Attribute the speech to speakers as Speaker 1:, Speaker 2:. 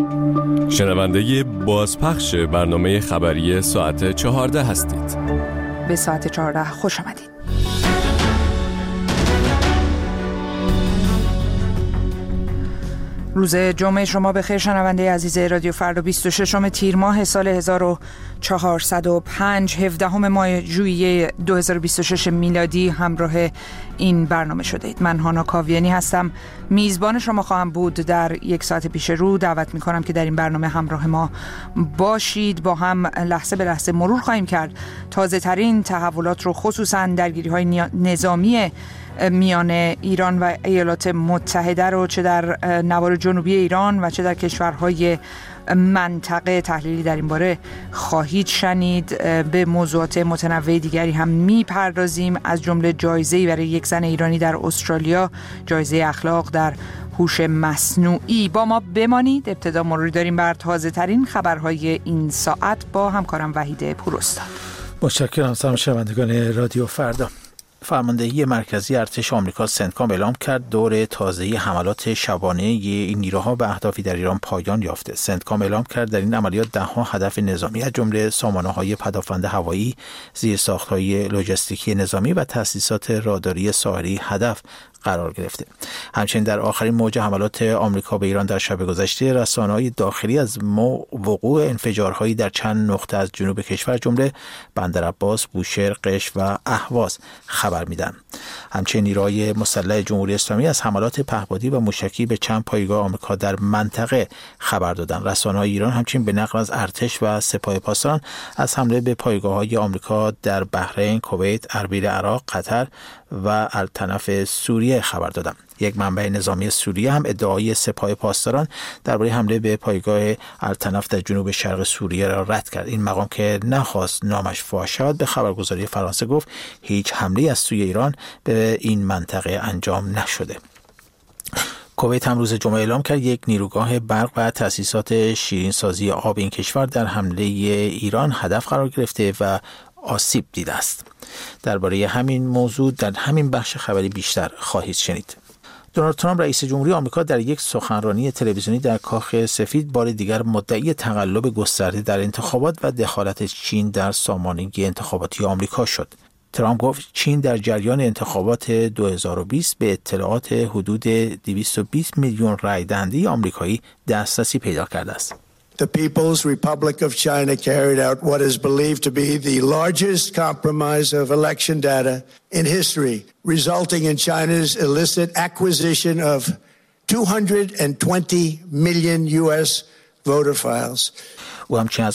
Speaker 1: شنونده بازپخش برنامه خبری ساعت 14 هستید.
Speaker 2: به ساعت 14 خوش آمدید. روز جمعه شما بخیر شنونده عزیز رادیو فردا. 26 تیر ماه سال 1405 17 ماه ژوئیه 2026 میلادی همراه این برنامه شده اید. من هانا کاویانی هستم، میزبان شما خواهم بود. در یک ساعت پیش رو دعوت میکنم که در این برنامه همراه ما باشید. با هم لحظه به لحظه مرور خواهیم کرد تازه ترین تحولات رو، خصوصا درگیری های نظامی میان ایران و ایالات متحده رو، چه در نوار جنوبی ایران و چه در کشورهای منطقه. تحلیلی در این باره خواهید شنید. به موضوعات متنوع دیگری هم میپردازیم، از جمله جایزه‌ای برای یک زن ایرانی در استرالیا، جایزه اخلاق در هوش مصنوعی. با ما بمانید. ابتدا مروری داریم بر تازه ترین خبرهای این ساعت با همکارم وحید پوراستاد.
Speaker 3: متشکرم. سلام شنوندگان رادیو فردا. فرماندهی مرکزی ارتش آمریکا سنتکام اعلام کرد دور تازه حملات شبانه این نیروها به اهدافی در ایران پایان یافته. سنتکام اعلام کرد در این عملیات 10 هدف نظامی از جمله سامانه‌های پدافند هوایی، زیرساخت‌های لوجستیکی نظامی و تأسیسات راداری ساحلی هدف قرار گرفته. همچنین در آخرین موج حملات آمریکا به ایران در شب گذشته، رسانه‌های داخلی از وقوع انفجارهایی در چند نقطه از جنوب کشور جمله بندرعباس، بوشهر، قشم و اهواز خبر میدن. همچنین نیروهای مسلح جمهوری اسلامی از حملات پهپادی و موشکی به چند پایگاه آمریکا در منطقه خبر دادند. رسانه‌های ایران همچنین به نقل از ارتش و سپاه پاسداران از حمله به پایگاه‌های آمریکا در بحرین، کویت، اربیل عراق، قطر و الطنف سوریه خبر دادم. یک منبع نظامی سوریه هم ادعای سپاه پاسداران درباره حمله به پایگاه الطنف در جنوب شرق سوریه را رد کرد. این مقام که نخواست نامش فاش شود به خبرگزاری فرانسه گفت هیچ حمله از سوی ایران به این منطقه انجام نشده. کویت هم روز جمعه اعلام کرد یک نیروگاه برق و تأسیسات شیرینسازی آب این کشور در حمله ایران هدف قرار گرفته و آسیب دیده است. درباره همین موضوع در همین بخش خبری بیشتر خواهید شنید. دونالد ترامپ رئیس جمهوری آمریکا در یک سخنرانی تلویزیونی در کاخ سفید بار دیگر مدعی تقلب گسترده در انتخابات و دخالت چین در سامانه انتخاباتی آمریکا شد. ترامپ گفت چین در جریان انتخابات 2020 به اطلاعات حدود 220 میلیون رای دهنده آمریکایی دسترسی پیدا کرده است.
Speaker 4: The People's Republic of China carried out what is believed to be the largest compromise of election data in history, resulting in China's illicit acquisition of 220 million U.S. voter files.
Speaker 3: او همچنین از